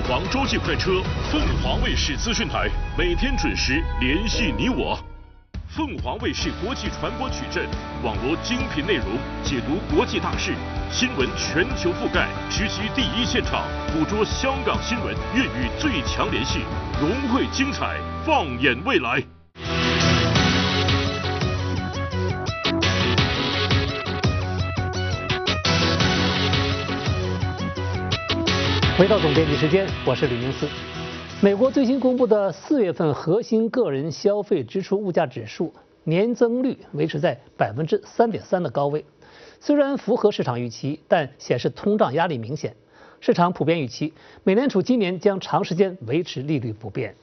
凰洲际快车，凤凰卫视资讯台，每天准时联系你我。凤凰卫视国际传播矩阵，网罗精品内容，解读国际大事，新闻全球覆盖，直击第一现场，捕捉香港新闻，粤语最强联系，融汇精彩，放眼未来。 回到总编辑时间，我是李明思。美国最新公布的4月份核心个人消费支出物价指数年增率维持在3.3%的高位，虽然符合市场预期，但显示通胀压力明显。市场普遍预期，美联储今年将长时间维持利率不变。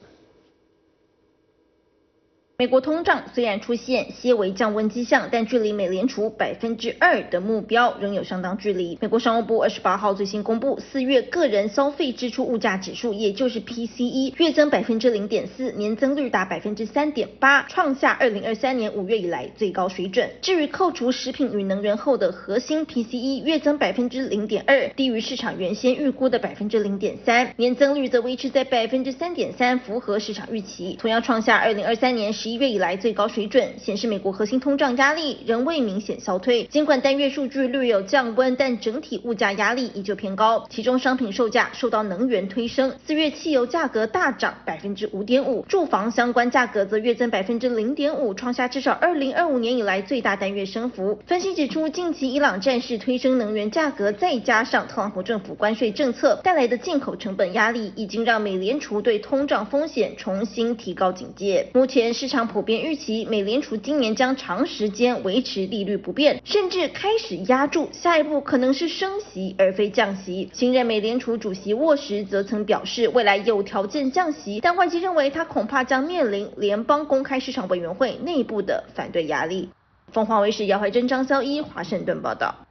美国通胀虽然出现些微降温迹象，但距离美联储2%的目标仍有相当距离。美国商务部28号最新公布4月个人消费支出物价指数，也就是 PCE， 月增0.4%，年增率达3.8%，创下2023年5月以来最高水准。至于扣除食品与能源后的核心 PCE， 月增0.2%，低于市场原先预估的0.3%，年增率则维持在3.3%，符合市场预期，同样创下2023年11月以来最高水准，显示美国核心通胀压力仍未明显消退。尽管单月数据略有降温，但整体物价压力依旧偏高。其中商品售价受到能源推升，4月汽油价格大涨5.5%，住房相关价格则月增0.5%，创下至少2025年以来最大单月升幅。分析指出，近期伊朗战事推升能源价格，再加上特朗普政府关税政策带来的进口成本压力，已经让美联储对通胀风险重新提高警戒。目前市场普遍预期，美联储今年将长时间维持利率不变，甚至开始压住下一步可能是升息而非降息。新任美联储主席沃什则曾表示，未来有条件降息，但外界认为他恐怕将面临联邦公开市场委员会内部的反对压力。凤凰卫视姚怀珍、张潇一华盛顿报道。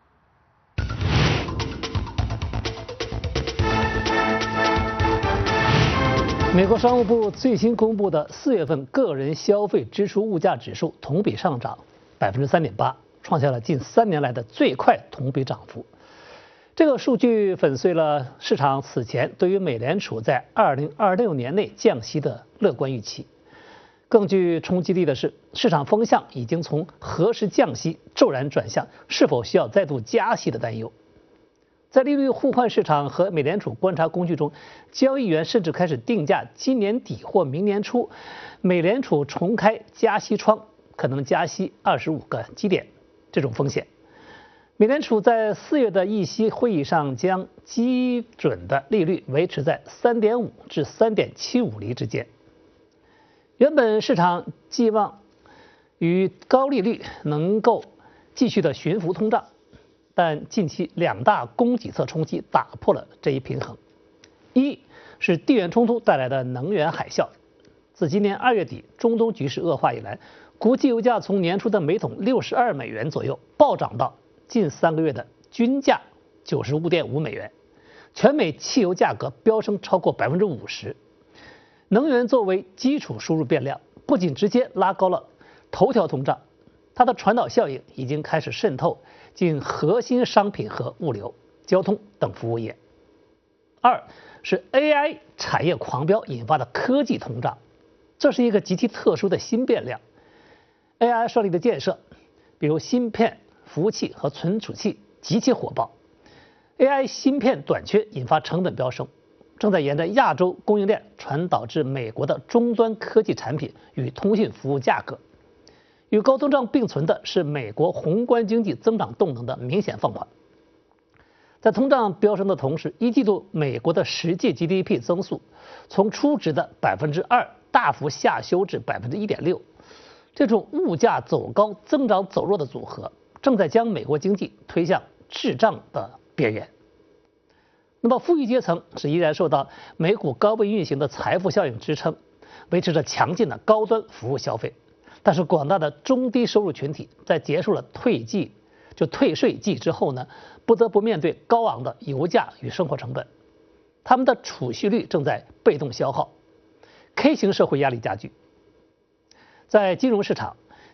美国商务部最新公布的4月份个人消费支出物价指数同比上涨3.8%，创下了近3年来的最快同比涨幅。这个数据粉碎了市场此前对于美联储在2026年内降息的乐观预期。更具冲击力的是，市场风向已经从何时降息骤然转向是否需要再度加息的担忧。在利率互换市场和美联储观察工具中，交易员甚至开始定价今年底或明年初美联储重开加息窗，可能加息25个基点这种风险。美联储在4月的议息会议上将基准的利率维持在3.5至3.75厘之间。原本市场寄望与高利率能够继续的驯服通胀，但近期2大供给侧冲击打破了这一平衡。一是地缘冲突带来的能源海啸，自今年2月底中东局势恶化以来，国际油价从年初的每桶62美元左右暴涨到近3个月的均价95.5美元，全美汽油价格飙升超过50%。能源作为基础输入变量，不仅直接拉高了头条通胀，它的传导效应已经开始渗透进核心商品和物流、交通等服务业。二是 AI 产业狂飙引发的科技通胀，这是一个极其特殊的新变量。AI 设立的建设，比如芯片、服务器和存储器极其火爆。AI 芯片短缺引发成本飙升，正在沿着亚洲供应链传导至美国的终端科技产品与通信服务价格。与高通胀并存的是美国宏观经济增长动能的明显放缓。在通胀飙升的同时，1季度美国的实际 GDP 增速从初值的2%大幅下修至1.6%。这种物价走高、增长走弱的组合，正在将美国经济推向滞胀的边缘。那么富裕阶层是依然受到美股高位运行的财富效应支撑，维持着强劲的高端服务消费。但是广大的中低收入群体在结束了退税季之后呢，不得不面对高昂的油价与生活成本，他们的储蓄率正在被动消耗， K 型社会压力加剧。在金融市场，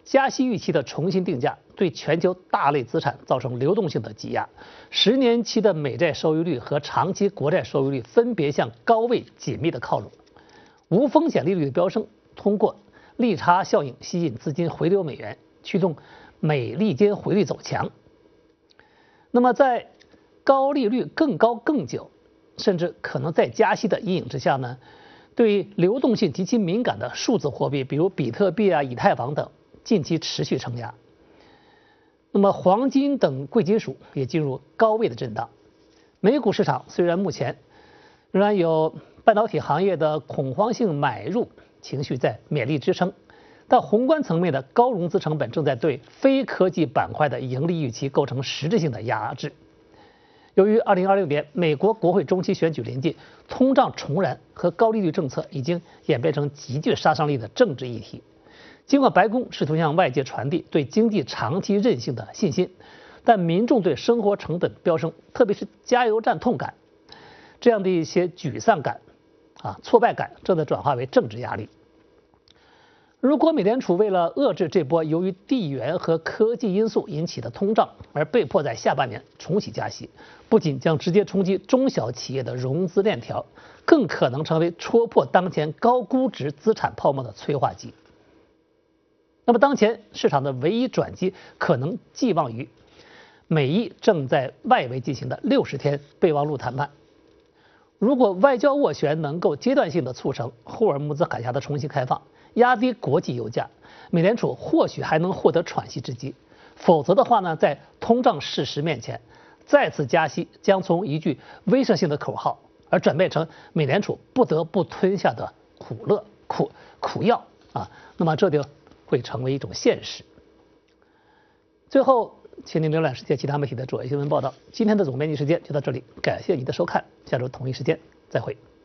加息预期的重新定价对全球大类资产造成流动性的挤压，10年期的美债收益率和长期国债收益率分别向高位紧密的靠拢，无风险利率的飙升通过利差效应吸引资金回流美元，驱动美利坚汇率走强。那么在高利率更高更久，甚至可能再加息的阴影之下呢，对流动性极其敏感的数字货币，比如比特币啊、以太坊等，近期持续承压。那么黄金等贵金属也进入高位的震荡。美股市场虽然目前仍然有半导体行业的恐慌性买入情绪在勉力支撑，但宏观层面的高融资成本正在对非科技板块的盈利预期构成实质性的压制。由于2026年美国国会中期选举临近，通胀重燃和高利率政策已经演变成极具杀伤力的政治议题。尽管白宫试图向外界传递对经济长期韧性的信心，但民众对生活成本飙升，特别是加油站痛感这样的一些沮丧感、挫败感，正在转化为政治压力。如果美联储为了遏制这波由于地缘和科技因素引起的通胀而被迫在下半年重启加息，不仅将直接冲击中小企业的融资链条，更可能成为戳破当前高估值资产泡沫的催化剂。那么当前市场的唯一转机可能寄望于美意正在外围进行的60天备忘录谈判。如果外交斡旋能够阶段性的促成霍尔木兹海峡的重新开放，压低国际油价，美联储或许还能获得喘息之机。否则的话呢，在通胀事实面前，再次加息将从一句威慑性的口号而转变成美联储不得不吞下的苦药啊。那么这就会成为一种现实。最后，请您浏览世界其他媒体的主要新闻报道。今天的总编辑时间就到这里，感谢您的收看，下周同一时间再会。